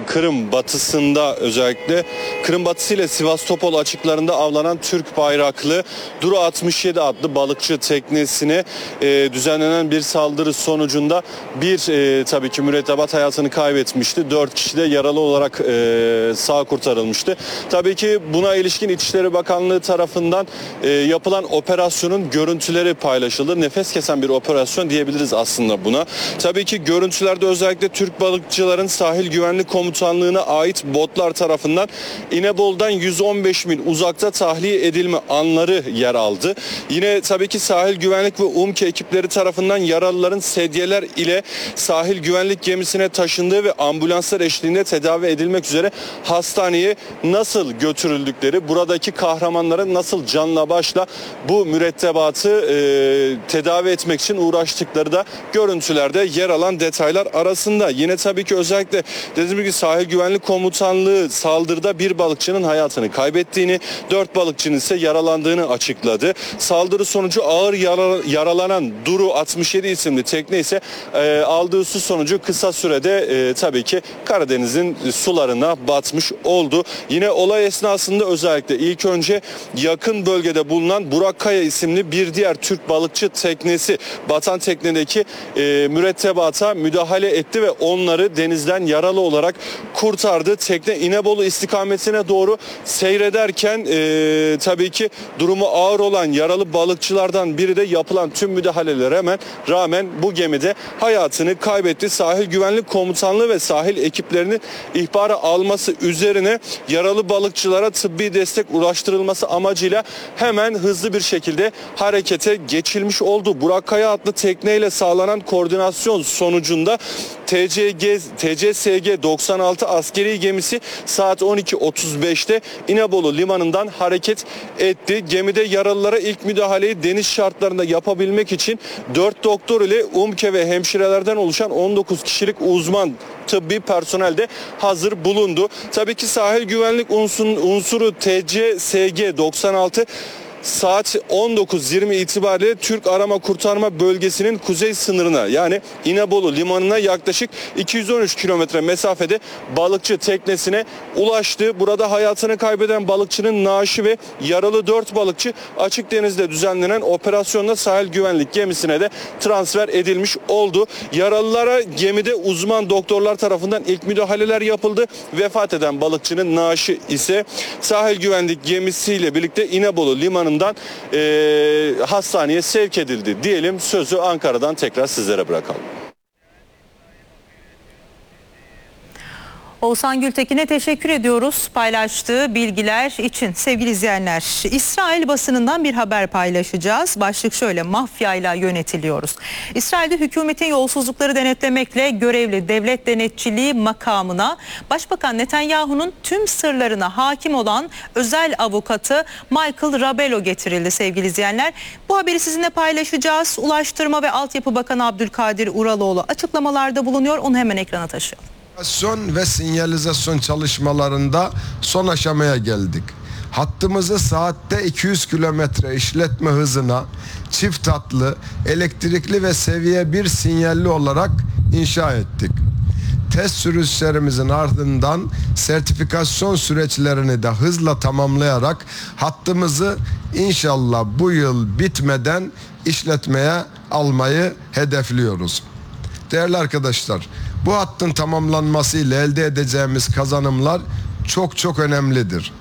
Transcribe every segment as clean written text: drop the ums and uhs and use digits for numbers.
Kırım batısında, özellikle Kırım batısı ile Sivastopol açıklarında avlanan Türk bayraklı Duru 67 adlı balıkçı teknesine düzenlenen bir saldırı sonucunda tabii ki mürettebat hayatını kaybetmişti. 4 kişi de yaralı olarak sağ kurtarılmıştı. Tabii ki buna ilişkin İçişleri Bakanlığı tarafından yapılan operasyonun görüntüleri paylaşıldı. Nefes kesen bir operasyon diyebiliriz aslında buna. Tabii ki görüntülerde özellikle Türk balıkçıların sahil güvenlik komutanlığına ait botlar tarafından İnebolu'dan 115 mil uzakta tahliye edilme anları yer aldı. Yine tabii ki sahil güvenlik ve UMKE ekipleri tarafından yaralıların sedyeler ile sahil güvenlik gemisine taşındığı ve ambulanslar eşliğinde tedavi edilmek üzere hastaneye nasıl götürüldükleri, buradaki kahramanların nasıl canla başla bu mürettebatı tedavi etmek için uğraştıkları da görüntülerde yer alan detaylar arasında. Yine tabii ki özellikle dediğim gibi sahil güvenlik komutanlığı saldırıda bir balıkçının hayatını kaybettiğini, 4 balıkçının ise yaralandığını açıkladı. Saldırı sonucu ağır yaralanan Duru 67 isimli tekne ise aldığı su sonucu kısa sürede tabii ki Karadeniz'in sularına batmış oldu. Yine olay esnasında özellikle ilk önce yakın bölgede bulunan Burak Kaya isimli bir diğer Türk balıkçı teknesi batan teknedeki mürettebata müdahale etti ve onları denizden yaralı olarak kurtardı. Tekne İnebolu istikametine doğru seyrederken tabii ki durumu ağır olan yaralı balıkçılardan biri de yapılan tüm müdahalelere rağmen bu gemide hayatını kaybetti. Sahil Güvenlik Komutanlığı ve sahil ekiplerinin ihbarı alması üzerine yaralı balıkçılara tıbbi destek ulaştırılması amacıyla hemen hızlı bir şekilde harekete geçilmiş oldu. Burak Kaya adlı tekneyle sağlanan koordinasyon sonucunda TCSG 96 askeri gemisi saat 12.35'te İnebolu limanından hareket etti. Gemide yaralılara ilk müdahaleyi deniz şartlarında yapabilmek için 4 doktor ile UMKE ve hemşirelerden oluşan 19 kişilik uzman tıbbi personel de hazır bulundu. Tabii ki sahil güvenlik unsuru TCSG 96 saat 19.20 itibariyle Türk Arama Kurtarma Bölgesi'nin kuzey sınırına, yani İnebolu limanına yaklaşık 213 kilometre mesafede balıkçı teknesine ulaştı. Burada hayatını kaybeden balıkçının naaşı ve yaralı 4 balıkçı açık denizde düzenlenen operasyonla sahil güvenlik gemisine de transfer edilmiş oldu. Yaralılara gemide uzman doktorlar tarafından ilk müdahaleler yapıldı. Vefat eden balıkçının naaşı ise sahil güvenlik gemisiyle birlikte İnebolu limanı hastaneye sevk edildi diyelim. Sözü Ankara'dan tekrar sizlere bırakalım. Oğuzhan Gültekin'e teşekkür ediyoruz paylaştığı bilgiler için. Sevgili izleyenler, İsrail basınından bir haber paylaşacağız. Başlık şöyle: mafyayla yönetiliyoruz. İsrail'de hükümetin yolsuzlukları denetlemekle görevli devlet denetçiliği makamına Başbakan Netanyahu'nun tüm sırlarına hakim olan özel avukatı Michael Rabelo getirildi sevgili izleyenler. Bu haberi sizinle paylaşacağız. Ulaştırma ve Altyapı Bakanı Abdülkadir Uraloğlu açıklamalarda bulunuyor. Onu hemen ekrana taşıyalım. Ve sinyalizasyon çalışmalarında son aşamaya geldik. Hattımızı saatte 200 kilometre işletme hızına çift hatlı, elektrikli ve seviye 1 sinyalli olarak inşa ettik. Test sürüşlerimizin ardından sertifikasyon süreçlerini de hızla tamamlayarak hattımızı inşallah bu yıl bitmeden işletmeye almayı hedefliyoruz. Değerli arkadaşlar, bu hattın tamamlanmasıyla elde edeceğimiz kazanımlar çok önemlidir.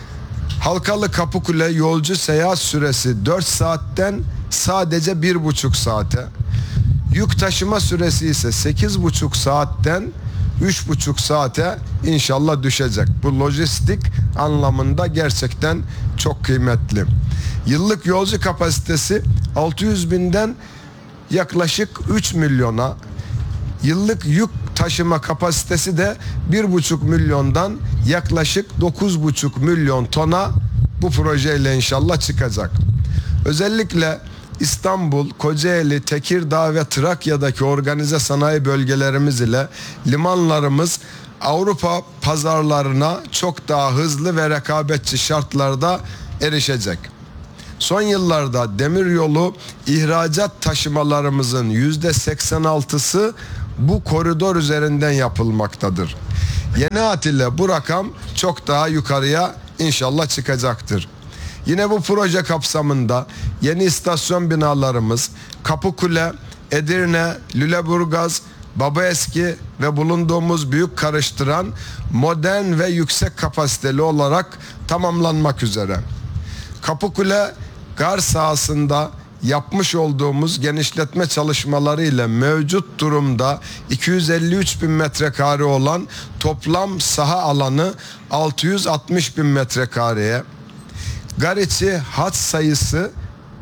Halkalı Kapıkule yolcu seyahat süresi 4 saatten sadece 1,5 saate, yük taşıma süresi ise 8,5 saatten 3,5 saate inşallah düşecek. Bu lojistik anlamında gerçekten çok kıymetli. Yıllık yolcu kapasitesi 600 binden yaklaşık 3 milyona, yıllık yük taşıma kapasitesi de 1,5 milyondan yaklaşık 9,5 milyon tona bu projeyle inşallah çıkacak. Özellikle İstanbul, Kocaeli, Tekirdağ ve Trakya'daki organize sanayi bölgelerimiz ile limanlarımız Avrupa pazarlarına çok daha hızlı ve rekabetçi şartlarda erişecek. Son yıllarda demiryolu ihracat taşımalarımızın %86'sı bu koridor üzerinden yapılmaktadır. Yeni hat ile bu rakam çok daha yukarıya inşallah çıkacaktır. Yine bu proje kapsamında yeni istasyon binalarımız Kapıkule, Edirne, Lüleburgaz, Babaeski ve bulunduğumuz büyük karıştıran modern ve yüksek kapasiteli olarak tamamlanmak üzere. Kapıkule gar sahasında yapmış olduğumuz genişletme çalışmaları ile mevcut durumda 253 bin metrekare olan toplam saha alanı 660 bin metrekareye, gar içi hat sayısı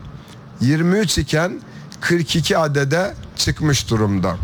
23 iken 42 adede çıkmış durumda.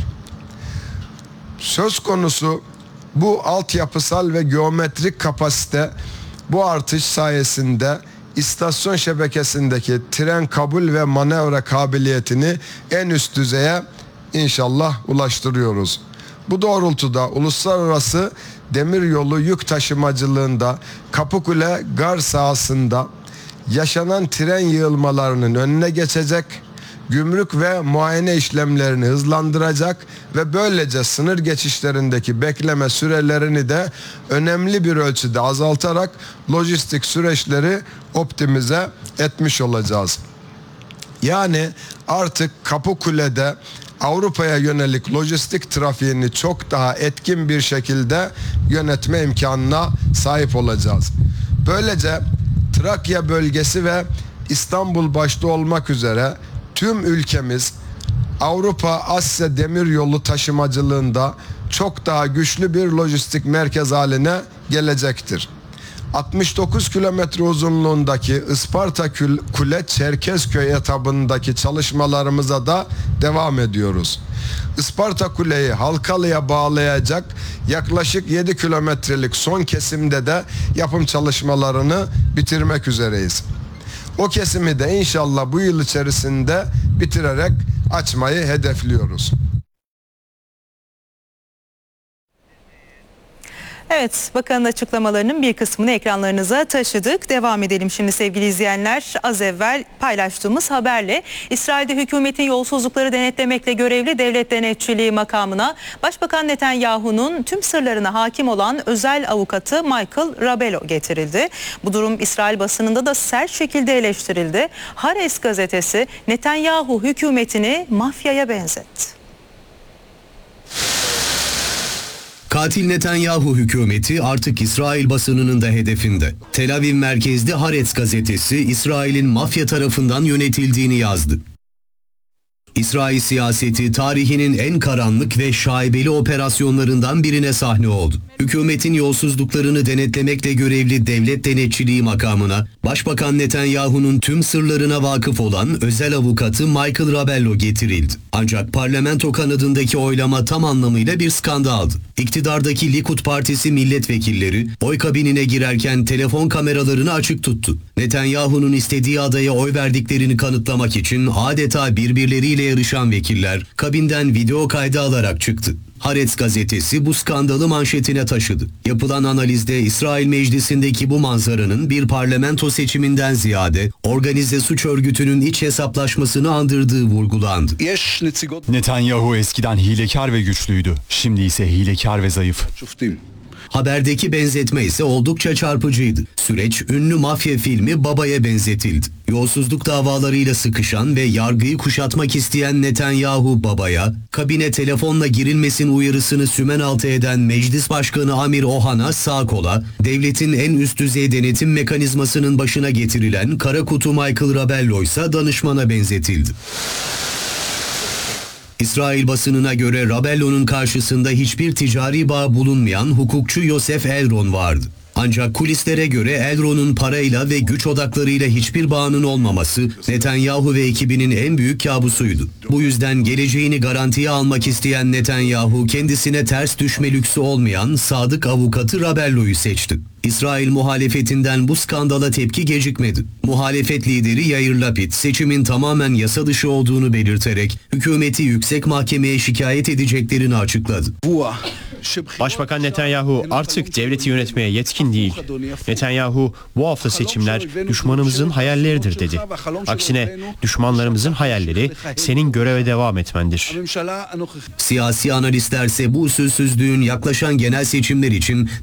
Söz konusu bu altyapısal ve geometrik kapasite, bu artış sayesinde istasyon şebekesindeki tren kabul ve manevra kabiliyetini en üst düzeye inşallah ulaştırıyoruz. Bu doğrultuda uluslararası demiryolu yük taşımacılığında Kapıkule gar sahasında yaşanan tren yığılmalarının önüne geçecek, gümrük ve muayene işlemlerini hızlandıracak ve böylece sınır geçişlerindeki bekleme sürelerini de önemli bir ölçüde azaltarak lojistik süreçleri optimize etmiş olacağız. Yani artık Kapıkule'de Avrupa'ya yönelik lojistik trafiğini çok daha etkin bir şekilde yönetme imkanına sahip olacağız. Böylece Trakya bölgesi ve İstanbul başta olmak üzere tüm ülkemiz Avrupa-Asya demiryolu taşımacılığında çok daha güçlü bir lojistik merkez haline gelecektir. 69 kilometre uzunluğundaki Isparta Kule Çerkezköy etabındaki çalışmalarımıza da devam ediyoruz. Isparta Kule'yi Halkalı'ya bağlayacak yaklaşık 7 kilometrelik son kesimde de yapım çalışmalarını bitirmek üzereyiz. O kesimi de inşallah bu yıl içerisinde bitirerek açmayı hedefliyoruz. Evet, bakanın açıklamalarının bir kısmını ekranlarınıza taşıdık. Devam edelim şimdi sevgili izleyenler. Az evvel paylaştığımız haberle İsrail'de hükümetin yolsuzlukları denetlemekle görevli devlet denetçiliği makamına Başbakan Netanyahu'nun tüm sırlarına hakim olan özel avukatı Michael Rabelo getirildi. Bu durum İsrail basınında da sert şekilde eleştirildi. Haaretz gazetesi Netanyahu hükümetini mafyaya benzetti. Katil Netanyahu hükümeti artık İsrail basınının da hedefinde. Tel Aviv merkezli Haaretz gazetesi İsrail'in mafya tarafından yönetildiğini yazdı. İsrail siyaseti tarihinin en karanlık ve şaibeli operasyonlarından birine sahne oldu. Hükümetin yolsuzluklarını denetlemekle görevli devlet denetçiliği makamına Başbakan Netanyahu'nun tüm sırlarına vakıf olan özel avukatı Michael Rabello getirildi. Ancak parlamento kanadındaki oylama tam anlamıyla bir skandaldı. İktidardaki Likud Partisi milletvekilleri oy kabinine girerken telefon kameralarını açık tuttu. Netanyahu'nun istediği adaya oy verdiklerini kanıtlamak için adeta birbirleriyle yarışan vekiller kabinden video kaydı alarak çıktı. Haaretz gazetesi bu skandalı manşetine taşıdı. Yapılan analizde İsrail Meclisi'ndeki bu manzaranın bir parlamento seçiminden ziyade organize suç örgütünün iç hesaplaşmasını andırdığı vurgulandı. Netanyahu eskiden hilekar ve güçlüydü. Şimdi ise hilekar ve zayıf. Haberdeki benzetme ise oldukça çarpıcıydı. Süreç ünlü mafya filmi Baba'ya benzetildi. Yolsuzluk davalarıyla sıkışan ve yargıyı kuşatmak isteyen Netanyahu Baba'ya, kabine telefonla girilmesin uyarısını sümenaltı eden Meclis Başkanı Amir Ohan'a sağ kola, devletin en üst düzey denetim mekanizmasının başına getirilen kara kutu Michael Rabello ise danışmana benzetildi. İsrail basınına göre Rabello'nun karşısında hiçbir ticari bağ bulunmayan hukukçu Yosef Elron vardı. Ancak kulislere göre Elron'un parayla ve güç odaklarıyla hiçbir bağının olmaması Netanyahu ve ekibinin en büyük kabusuydu. Bu yüzden geleceğini garantiye almak isteyen Netanyahu kendisine ters düşme lüksü olmayan sadık avukatı Rabello'yu seçti. İsrail muhalefetinden bu skandala tepki gecikmedi. Muhalefet lideri Yair Lapid seçimin tamamen yasa dışı olduğunu belirterek hükümeti yüksek mahkemeye şikayet edeceklerini açıkladı. Başbakan Netanyahu artık devleti yönetmeye yetkin değil. Netanyahu bu hafta seçimler düşmanımızın hayalleridir dedi. Aksine düşmanlarımızın hayalleri senin göreve devam etmendir. Siyasi analistlerse bu usulsüzlüğün yaklaşan genel seçimler için